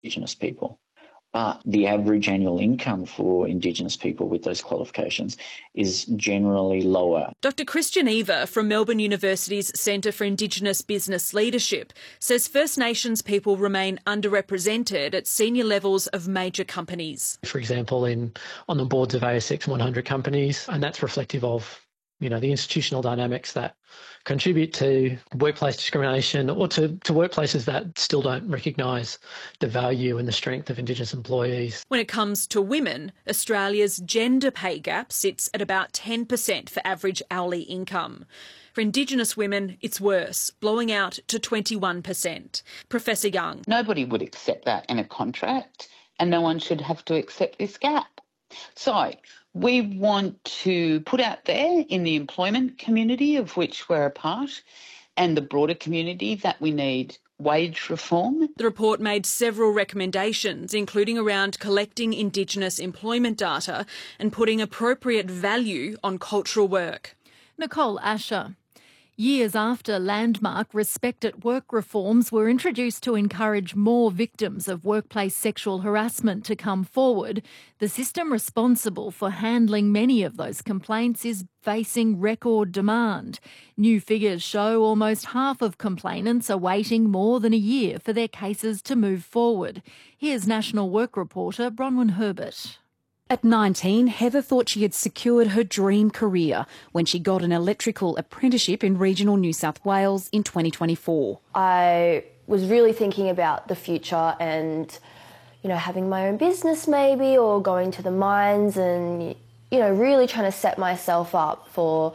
Indigenous people. But the average annual income for Indigenous people with those qualifications is generally lower. Dr Christian Eva from Melbourne University's Centre for Indigenous Business Leadership says First Nations people remain underrepresented at senior levels of major companies. For example, on the boards of ASX 100 companies, and that's reflective of the institutional dynamics that contribute to workplace discrimination or to workplaces that still don't recognise the value and the strength of Indigenous employees. When it comes to women, Australia's gender pay gap sits at about 10% for average hourly income. For Indigenous women, it's worse, blowing out to 21%. Professor Young. Nobody would accept that in a contract, and no one should have to accept this gap. So we want to put out there in the employment community, of which we're a part, and the broader community, that we need wage reform. The report made several recommendations, including around collecting Indigenous employment data and putting appropriate value on cultural work. Nicole Asher. Years after landmark Respect at Work reforms were introduced to encourage more victims of workplace sexual harassment to come forward, the system responsible for handling many of those complaints is facing record demand. New figures show almost half of complainants are waiting more than a year for their cases to move forward. Here's National Work reporter Bronwyn Herbert. At 19, Heather thought she had secured her dream career when she got an electrical apprenticeship in regional New South Wales in 2024. I was really thinking about the future and, having my own business maybe, or going to the mines and, really trying to set myself up for,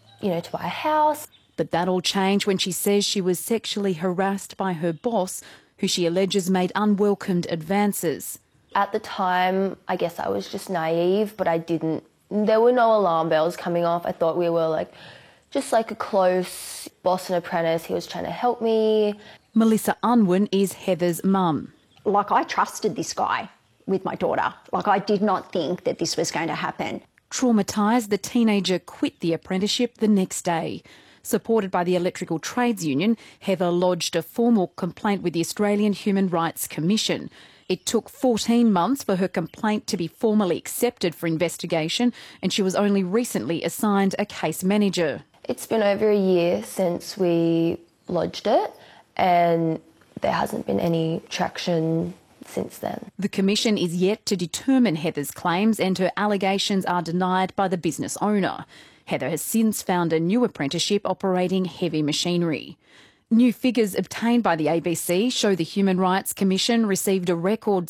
to buy a house. But that all changed when she says she was sexually harassed by her boss, who she alleges made unwelcomed advances. At the time, I guess I was just naive, but there were no alarm bells coming off. I thought we were just like a close boss and apprentice. He was trying to help me. Melissa Unwin is Heather's mum. I trusted this guy with my daughter. I did not think that this was going to happen. Traumatised, the teenager quit the apprenticeship the next day. Supported by the Electrical Trades Union, Heather lodged a formal complaint with the Australian Human Rights Commission. It took 14 months for her complaint to be formally accepted for investigation, and she was only recently assigned a case manager. It's been over a year since we lodged it, and there hasn't been any traction since then. The Commission is yet to determine Heather's claims, and her allegations are denied by the business owner. Heather has since found a new apprenticeship operating heavy machinery. New figures obtained by the ABC show the Human Rights Commission received a record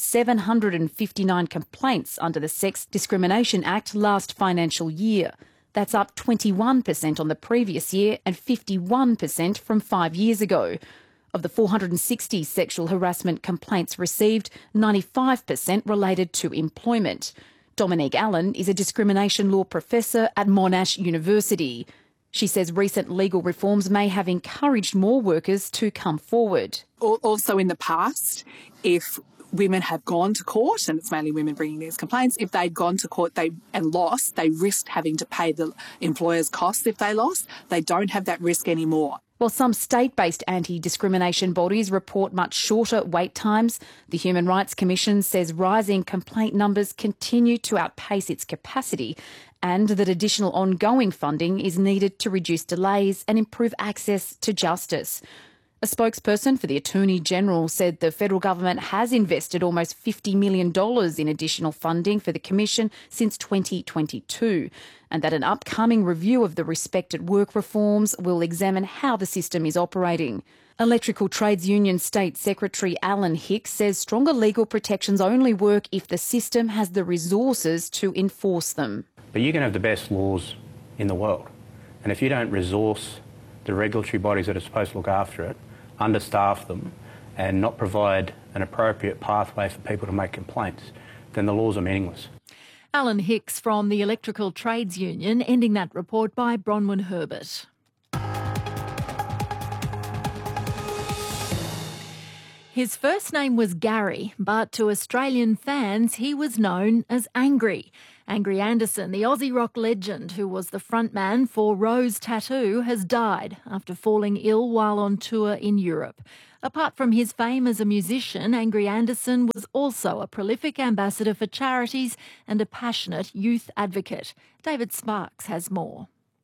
759 complaints under the Sex Discrimination Act last financial year. That's up 21% on the previous year and 51% from 5 years ago. Of the 460 sexual harassment complaints received, 95% related to employment. Dominique Allen is a discrimination law professor at Monash University. She says recent legal reforms may have encouraged more workers to come forward. Also in the past, if women have gone to court, and it's mainly women bringing these complaints, if they'd gone to court and lost, they risked having to pay the employer's costs if they lost. They don't have that risk anymore. While some state-based anti-discrimination bodies report much shorter wait times, the Human Rights Commission says rising complaint numbers continue to outpace its capacity and that additional ongoing funding is needed to reduce delays and improve access to justice. A spokesperson for the Attorney General said the federal government has invested almost $50 million in additional funding for the Commission since 2022, and that an upcoming review of the Respect at Work reforms will examine how the system is operating. Electrical Trades Union State Secretary Alan Hicks says stronger legal protections only work if the system has the resources to enforce them. But you can have the best laws in the world, and if you don't resource the regulatory bodies that are supposed to look after it, understaff them and not provide an appropriate pathway for people to make complaints, then the laws are meaningless. Alan Hicks from the Electrical Trades Union, ending that report by Bronwyn Herbert. His first name was Gary, but to Australian fans he was known as Angry. Angry Anderson, the Aussie rock legend who was the frontman for Rose Tattoo, has died after falling ill while on tour in Europe. Apart from his fame as a musician, Angry Anderson was also a prolific ambassador for charities and a passionate youth advocate. David Sparks has more.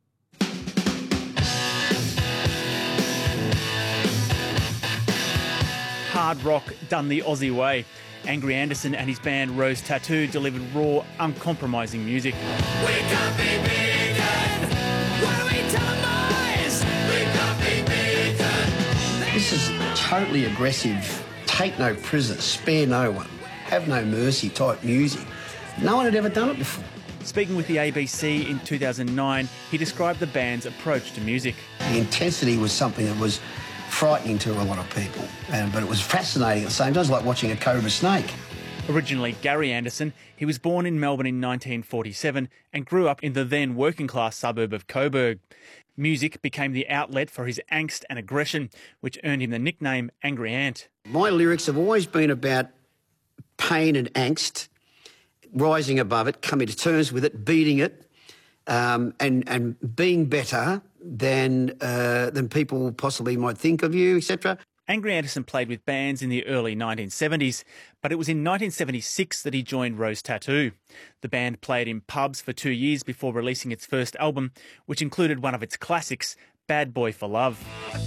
Hard rock done the Aussie way. Angry Anderson and his band Rose Tattoo delivered raw, uncompromising music. We can't be beaten. What do we tell them, boys? We can't be beaten. This is totally aggressive, take no prisoners, spare no one, have no mercy type music. No one had ever done it before. Speaking with the ABC in 2009, he described the band's approach to music. The intensity was something that was frightening to a lot of people, but it was fascinating at the same time. It was like watching a cobra snake. Originally Gary Anderson, he was born in Melbourne in 1947 and grew up in the then working-class suburb of Coburg. Music became the outlet for his angst and aggression, which earned him the nickname Angry Ant. My lyrics have always been about pain and angst, rising above it, coming to terms with it, beating it, and being better than people possibly might think of you, etc. Angry Anderson played with bands in the early 1970s, but it was in 1976 that he joined Rose Tattoo. The band played in pubs for 2 years before releasing its first album, which included one of its classics, Bad Boy for Love.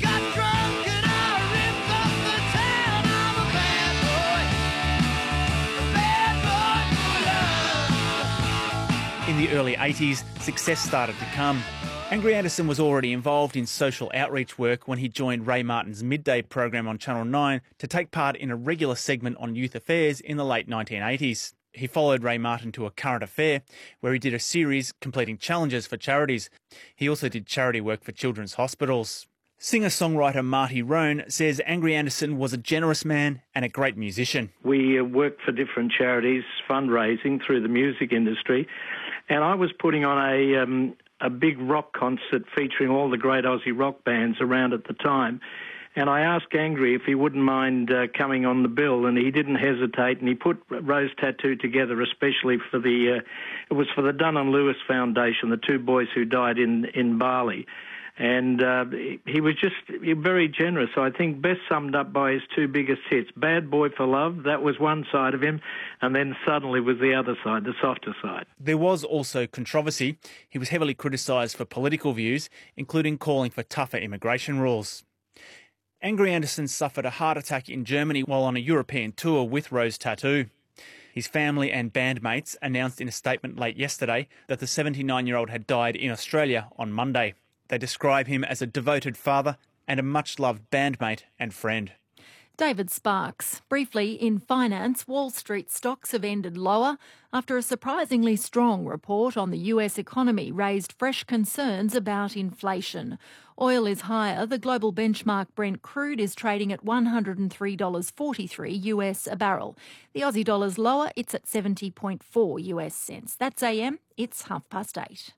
In the early 80s, success started to come. Angry Anderson was already involved in social outreach work when he joined Ray Martin's midday program on Channel 9 to take part in a regular segment on youth affairs in the late 1980s. He followed Ray Martin to A Current Affair, where he did a series completing challenges for charities. He also did charity work for children's hospitals. Singer-songwriter Marty Roan says Angry Anderson was a generous man and a great musician. We worked for different charities, fundraising through the music industry, and I was putting on a big rock concert featuring all the great Aussie rock bands around at the time. And I asked Angry if he wouldn't mind coming on the bill, and he didn't hesitate, and he put Rose Tattoo together especially for it was for the Dunn and Lewis Foundation, the two boys who died in Bali. And he was just very generous. I think best summed up by his two biggest hits, Bad Boy for Love, that was one side of him, and then Suddenly was the other side, the softer side. There was also controversy. He was heavily criticised for political views, including calling for tougher immigration rules. Angry Anderson suffered a heart attack in Germany while on a European tour with Rose Tattoo. His family and bandmates announced in a statement late yesterday that the 79-year-old had died in Australia on Monday. They describe him as a devoted father and a much-loved bandmate and friend. David Sparks. Briefly, in finance, Wall Street stocks have ended lower after a surprisingly strong report on the US economy raised fresh concerns about inflation. Oil is higher. The global benchmark Brent crude is trading at $103.43 US a barrel. The Aussie dollar's lower. It's at 70.4 US cents. That's AM. It's 8:30.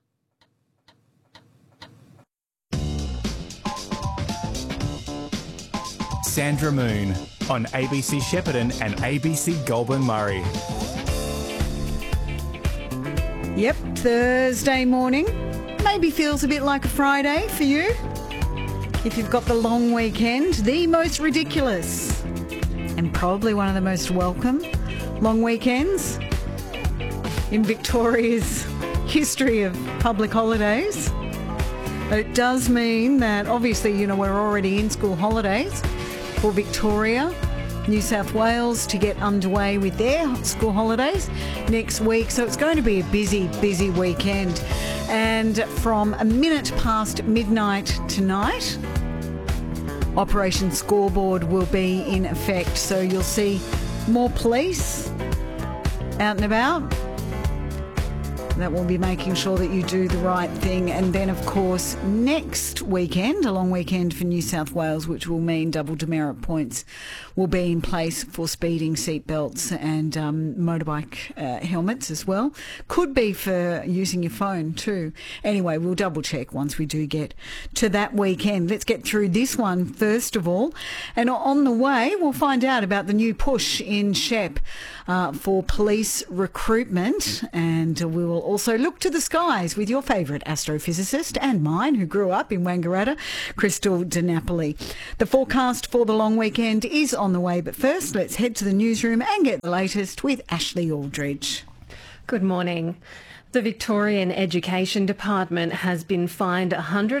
Sandra Moon on ABC Shepparton and ABC Goulburn Murray. Yep, Thursday morning. Maybe feels a bit like a Friday for you. If you've got the long weekend, the most ridiculous and probably one of the most welcome long weekends in Victoria's history of public holidays. It does mean that obviously, we're already in school holidays for Victoria, New South Wales to get underway with their school holidays next week. So it's going to be a busy, busy weekend. And from a minute past midnight tonight, Operation Scoreboard will be in effect. So you'll see more police out and about. That will be making sure that you do the right thing. And then, of course, next weekend, a long weekend for New South Wales, which will mean double demerit points will be in place for speeding seatbelts and motorbike helmets as well. Could be for using your phone too. Anyway, we'll double check once we do get to that weekend. Let's get through this one first of all. And on the way, we'll find out about the new push in Shep for police recruitment, and we will we'll also look to the skies with your favourite astrophysicist and mine, who grew up in Wangaratta, Crystal De Napoli. The forecast for the long weekend is on the way, but first let's head to the newsroom and get the latest with Ashley Aldridge. Good morning. The Victorian Education Department has been fined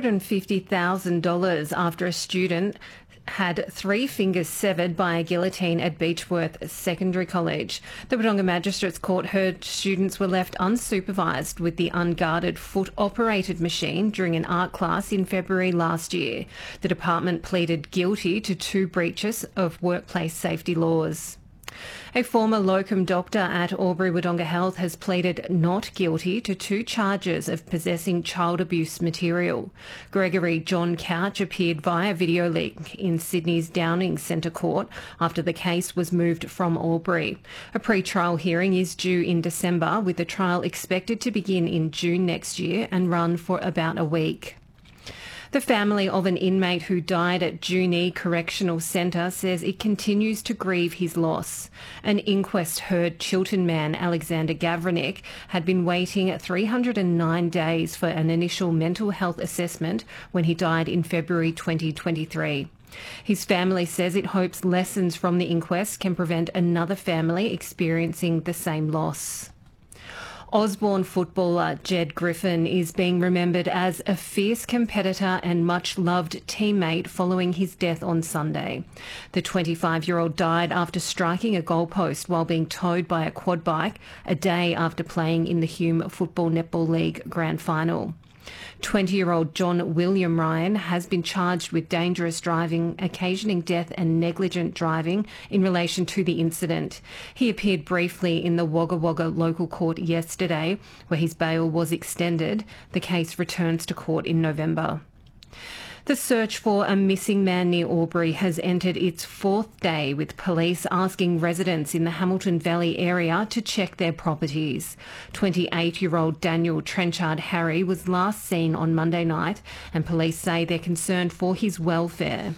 $150,000 after a student had 3 fingers severed by a guillotine at Beechworth Secondary College. The Wodonga Magistrates Court heard students were left unsupervised with the unguarded foot-operated machine during an art class in February last year. The department pleaded guilty to 2 breaches of workplace safety laws. A former locum doctor at Albury Wodonga Health has pleaded not guilty to 2 charges of possessing child abuse material. Gregory John Couch appeared via video link in Sydney's Downing Centre Court after the case was moved from Albury. A pre-trial hearing is due in December, with the trial expected to begin in June next year and run for about a week. The family of an inmate who died at Junee Correctional Centre says it continues to grieve his loss. An inquest heard Chiltern man Alexander Gavranick had been waiting 309 days for an initial mental health assessment when he died in February 2023. His family says it hopes lessons from the inquest can prevent another family experiencing the same loss. Osborne footballer Jed Griffin is being remembered as a fierce competitor and much-loved teammate following his death on Sunday. The 25-year-old died after striking a goalpost while being towed by a quad bike a day after playing in the Hume Football Netball League Grand Final. 20-year-old John William Ryan has been charged with dangerous driving, occasioning death and negligent driving in relation to the incident. He appeared briefly in the Wagga Wagga local court yesterday, where his bail was extended. The case returns to court in November. The search for a missing man near Albury has entered its 4th day, with police asking residents in the Hamilton Valley area to check their properties. 28-year-old Daniel Trenchard Harry was last seen on Monday night, and police say they're concerned for his welfare.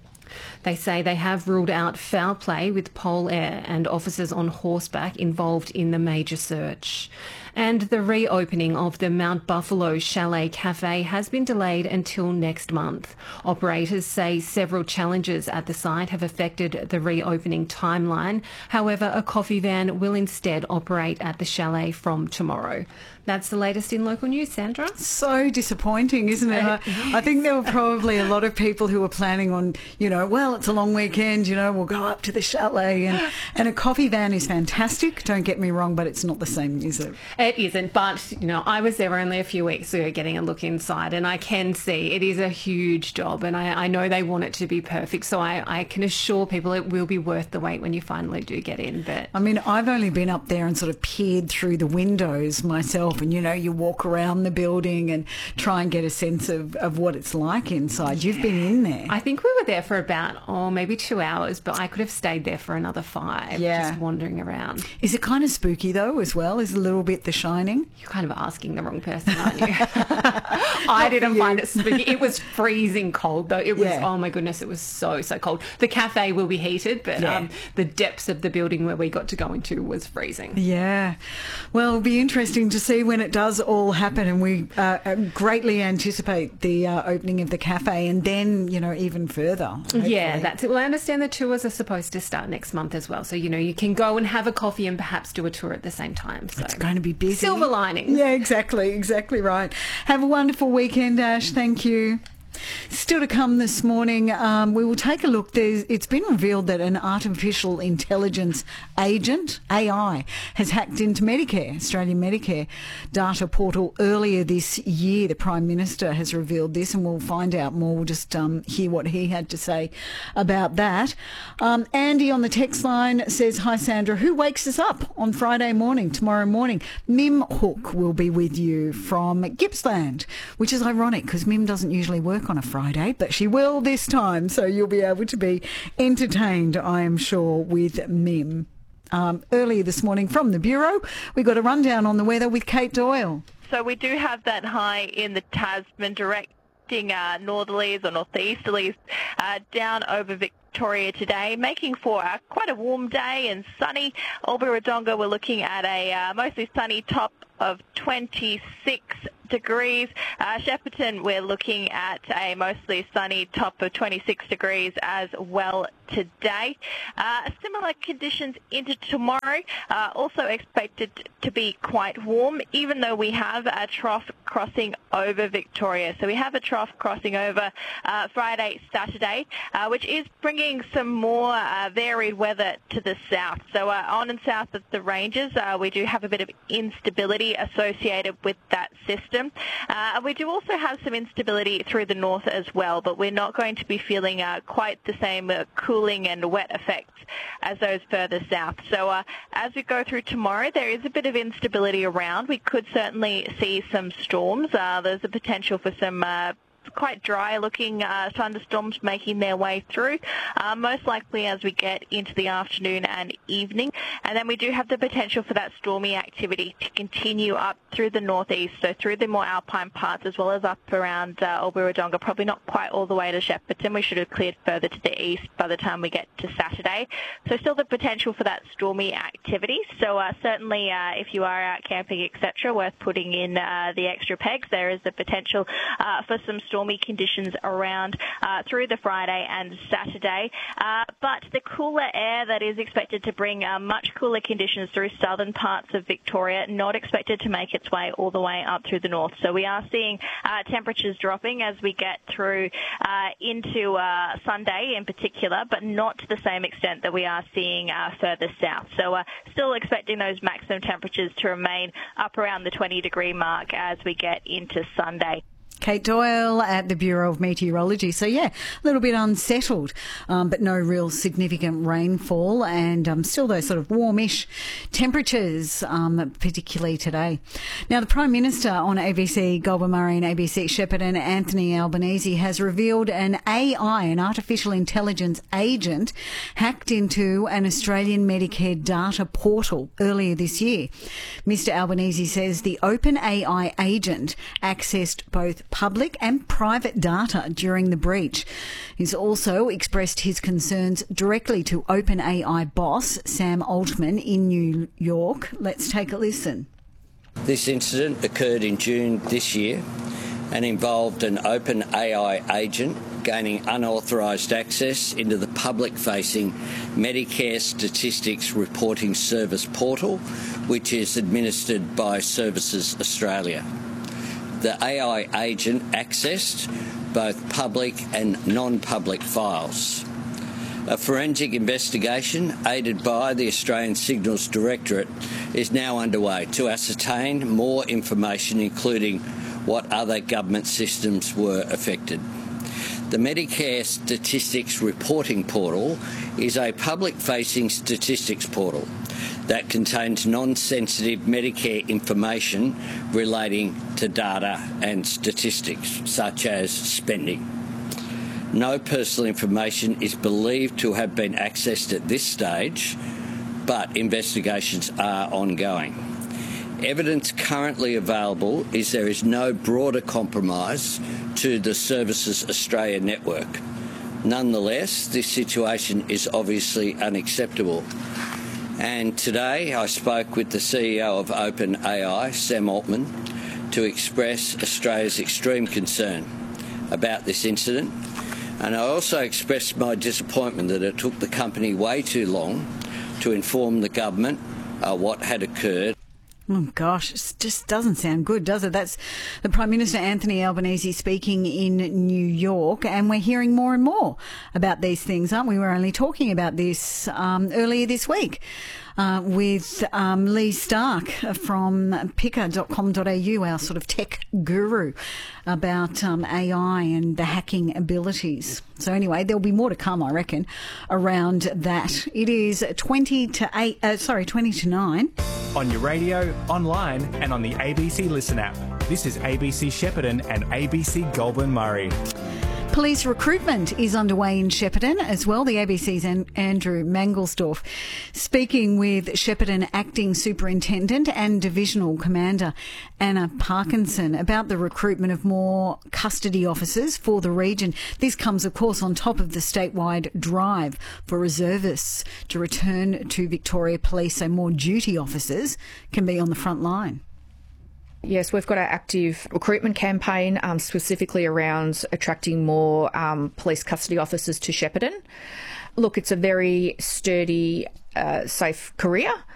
They say they have ruled out foul play with Pole Air and officers on horseback involved in the major search. And the reopening of the Mount Buffalo Chalet Cafe has been delayed until next month. Operators say several challenges at the site have affected the reopening timeline. However, a coffee van will instead operate at the chalet from tomorrow. That's the latest in local news, Sandra. So disappointing, isn't it? I think there were probably a lot of people who were planning on, well, it's a long weekend, we'll go up to the chalet. And a coffee van is fantastic, don't get me wrong, but it's not the same, is it? It isn't, but, I was there only a few weeks ago getting a look inside, and I can see it is a huge job, and I know they want it to be perfect, so I can assure people it will be worth the wait when you finally do get in. But I mean, I've only been up there and sort of peered through the windows myself, and, you walk around the building and try and get a sense of what it's like inside. You've been in there. I think we were there for about, maybe 2 hours, but I could have stayed there for another 5, just wandering around. Is it kind of spooky, though, as well? Is a little bit The Shining? You're kind of asking the wrong person, aren't you? I didn't find it spooky. It was freezing cold, though. It was, oh my goodness, it was so cold. The cafe will be heated, but the depths of the building where we got to go into was freezing. Yeah. Well, it'll be interesting to see when it does all happen, and we greatly anticipate the opening of the cafe, and then, even further. Hopefully. Yeah, that's it. Well, I understand the tours are supposed to start next month as well, so, you can go and have a coffee and perhaps do a tour at the same time. So it's going to be busy. Silver linings. Yeah, exactly right. Have a wonderful weekend, Ash. Thank you. Still to come this morning, we will take a look. It's been revealed that an artificial intelligence agent, AI, has hacked into Medicare, Australian Medicare data portal earlier this year. The Prime Minister has revealed this, and we'll find out more. We'll just hear what he had to say about that. Andy on the text line says, "Hi Sandra, who wakes us up on Friday morning, tomorrow morning? Mim Hook will be with you from Gippsland," which is ironic because Mim doesn't usually work on a Friday, but she will this time, so you'll be able to be entertained, I am sure, with Mim. Earlier this morning from the Bureau, we got a rundown on the weather with Kate Doyle. So we do have that high in the Tasman directing northerlies or northeasterlies down over Victoria today, making for quite a warm day and sunny. Albury Wodonga, we're looking at a mostly sunny top of 26 degrees. Shepparton, we're looking at a mostly sunny top of 26 degrees as well today. Similar conditions into tomorrow, also expected to be quite warm, even though we have a trough crossing over Victoria. So we have a trough crossing over Friday, Saturday, which is bringing some more varied weather to the south. So on and south of the ranges, we do have a bit of instability associated with that system. And we do also have some instability through the north as well, but we're not going to be feeling quite the same cooling and wet effects as those further south. So as we go through tomorrow, there is a bit of instability around. We could certainly see some storms. There's a potential for some quite dry-looking thunderstorms making their way through, most likely as we get into the afternoon and evening. And then we do have the potential for that stormy activity to continue up through the northeast, so through the more alpine parts, as well as up around Albury-Wodonga, probably not quite all the way to Shepparton. We should have cleared further to the east by the time we get to Saturday. So still the potential for that stormy activity. So certainly if you are out camping, etc., worth putting in the extra pegs. There is the potential for some stormy conditions around through the Friday and Saturday, but the cooler air that is expected to bring much cooler conditions through southern parts of Victoria, not expected to make its way all the way up through the north. So we are seeing temperatures dropping as we get through into Sunday in particular, but not to the same extent that we are seeing further south. So still expecting those maximum temperatures to remain up around the 20-degree mark as we get into Sunday. Kate Doyle at the Bureau of Meteorology. So, yeah, a little bit unsettled, but no real significant rainfall and still those sort of warmish temperatures, particularly today. Now, the Prime Minister on ABC Goulburn Murray and ABC Shepparton, Anthony Albanese, has revealed an AI, an artificial intelligence agent, hacked into an Australian Medicare data portal earlier this year. Mr Albanese says the OpenAI agent accessed both public and private data during the breach. He's also expressed his concerns directly to OpenAI boss Sam Altman in New York. Let's take a listen. This incident occurred in June this year and involved an OpenAI agent gaining unauthorised access into the public-facing Medicare Statistics Reporting Service portal, which is administered by Services Australia. The AI agent accessed both public and non-public files. A forensic investigation, aided by the Australian Signals Directorate, is now underway to ascertain more information, including what other government systems were affected. The Medicare Statistics Reporting Portal is a public-facing statistics portal that contains non-sensitive Medicare information relating to data and statistics, such as spending. No personal information is believed to have been accessed at this stage, but investigations are ongoing. Evidence currently available is there is no broader compromise to the Services Australia network. Nonetheless, this situation is obviously unacceptable. And today I spoke with the CEO of OpenAI, Sam Altman, to express Australia's extreme concern about this incident. And I also expressed my disappointment that it took the company way too long to inform the government what had occurred. Oh, gosh, it just doesn't sound good, does it? That's the Prime Minister, Anthony Albanese, speaking in New York, and we're hearing more and more about these things, aren't we? We were only talking about this earlier this week with Lee Stark from picker.com.au, our sort of tech guru, about AI and the hacking abilities. So anyway, there'll be more to come, I reckon, around that. It is 20 to 9. On your radio, online and on the ABC Listen app. This is ABC Shepparton and ABC Goulburn Murray. Police recruitment is underway in Shepparton as well. The ABC's Andrew Mangelsdorf speaking with Shepparton Acting Superintendent and Divisional Commander Anna Parkinson about the recruitment of more custody officers for the region. This comes, of course, on top of the statewide drive for reservists to return to Victoria Police so more duty officers can be on the front line. Yes, we've got our active recruitment campaign specifically around attracting more police custody officers to Shepparton. Look, it's a very sturdy, safe career.